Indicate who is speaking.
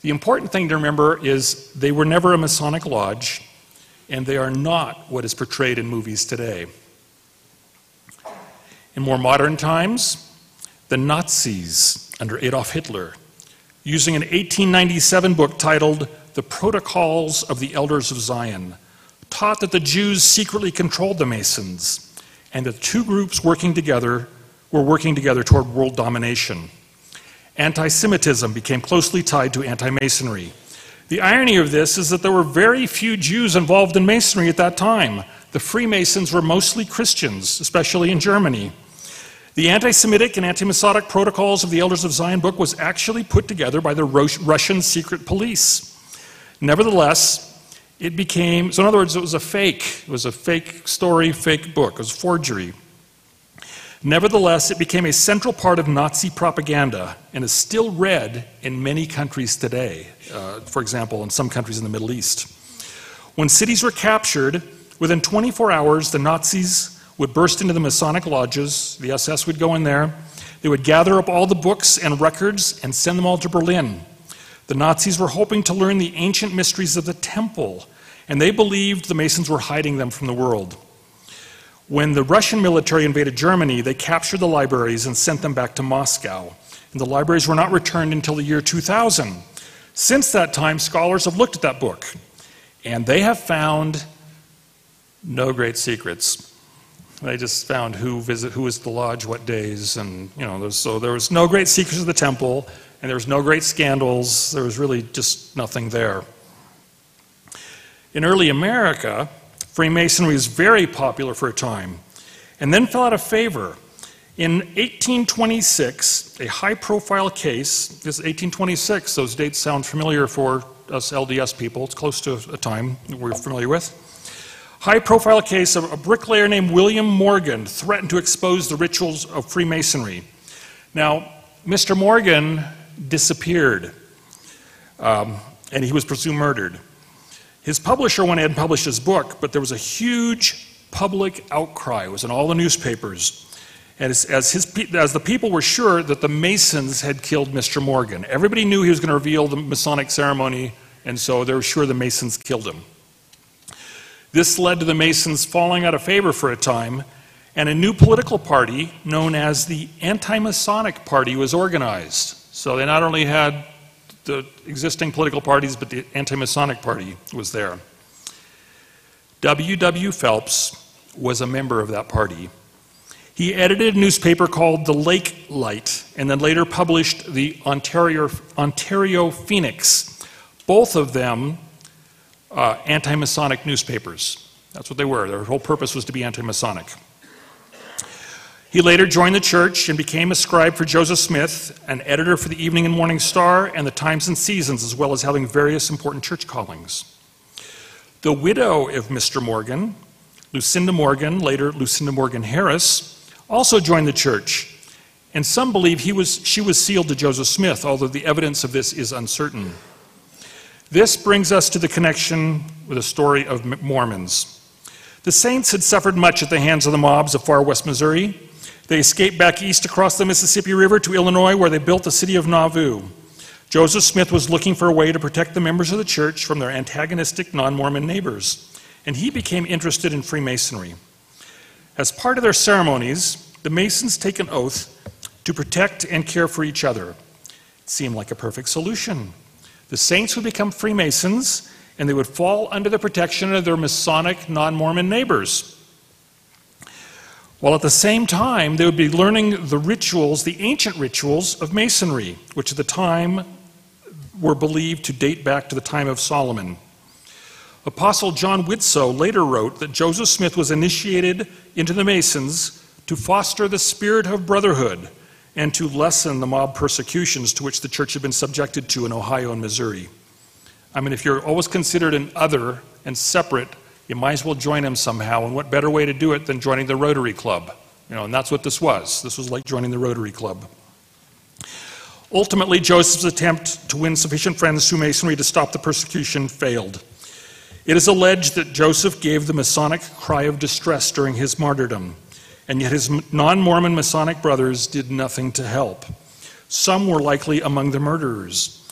Speaker 1: The important thing to remember is they were never a Masonic lodge, and they are not what is portrayed in movies today. In more modern times, the Nazis under Adolf Hitler, using an 1897 book titled The Protocols of the Elders of Zion, taught that the Jews secretly controlled the Masons, and that two groups were working together toward world domination. Anti-Semitism became closely tied to anti-Masonry. The irony of this is that there were very few Jews involved in Masonry at that time. The Freemasons were mostly Christians, especially in Germany. The anti-Semitic and anti-Masonic Protocols of the Elders of Zion book was actually put together by the Russian secret police. Nevertheless, it became, so in other words, it was a fake. It was a fake story, fake book. It was forgery. Nevertheless, it became a central part of Nazi propaganda and is still read in many countries today. For example, in some countries in the Middle East. When cities were captured, within 24 hours, the Nazis would burst into the Masonic lodges. The SS would go in there. They would gather up all the books and records and send them all to Berlin. The Nazis were hoping to learn the ancient mysteries of the temple, and they believed the Masons were hiding them from the world. When the Russian military invaded Germany, they captured the libraries and sent them back to Moscow. And the libraries were not returned until the year 2000. Since that time, scholars have looked at that book, and they have found no great secrets. They just found who was the lodge, what days, and so there was no great secrets of the temple, and there was no great scandals. There was really just nothing there. In early America, Freemasonry was very popular for a time, and then fell out of favor. In 1826, a high-profile case, this is 1826, those dates sound familiar for us LDS people. It's close to a time that we're familiar with. High-profile case of a bricklayer named William Morgan threatened to expose the rituals of Freemasonry. Now, Mr. Morgan disappeared, and he was presumed murdered. His publisher went ahead and published his book, but there was a huge public outcry. It was in all the newspapers. And as the people were sure that the Masons had killed Mr. Morgan. Everybody knew he was going to reveal the Masonic ceremony, and so they were sure the Masons killed him. This led to the Masons falling out of favor for a time, and a new political party known as the Anti-Masonic Party was organized. So they not only had the existing political parties, but the Anti-Masonic Party was there. W.W. Phelps was a member of that party. He edited a newspaper called The Lake Light, and then later published the Ontario Phoenix, both of them anti-Masonic newspapers. That's what they were. Their whole purpose was to be anti-Masonic. He later joined the church and became a scribe for Joseph Smith, an editor for the Evening and Morning Star and the Times and Seasons, as well as having various important church callings. The widow of Mr. Morgan, Lucinda Morgan, later Lucinda Morgan Harris, also joined the church, and some believe she was sealed to Joseph Smith, although the evidence of this is uncertain. This brings us to the connection with the story of Mormons. The Saints had suffered much at the hands of the mobs of far west Missouri. They escaped back east across the Mississippi River to Illinois, where they built the city of Nauvoo. Joseph Smith was looking for a way to protect the members of the church from their antagonistic non-Mormon neighbors, and he became interested in Freemasonry. As part of their ceremonies, the Masons take an oath to protect and care for each other. It seemed like a perfect solution. The Saints would become Freemasons, and they would fall under the protection of their Masonic non-Mormon neighbors. While at the same time, they would be learning the rituals, the ancient rituals of Masonry, which at the time were believed to date back to the time of Solomon. Apostle John Widtsoe later wrote that Joseph Smith was initiated into the Masons to foster the spirit of brotherhood and to lessen the mob persecutions to which the church had been subjected to in Ohio and Missouri. I mean, if you're always considered an other and separate, you might as well join him somehow, and what better way to do it than joining the Rotary Club? And that's what this was. This was like joining the Rotary Club. Ultimately, Joseph's attempt to win sufficient friends through Masonry to stop the persecution failed. It is alleged that Joseph gave the Masonic cry of distress during his martyrdom, and yet his non-Mormon Masonic brothers did nothing to help. Some were likely among the murderers.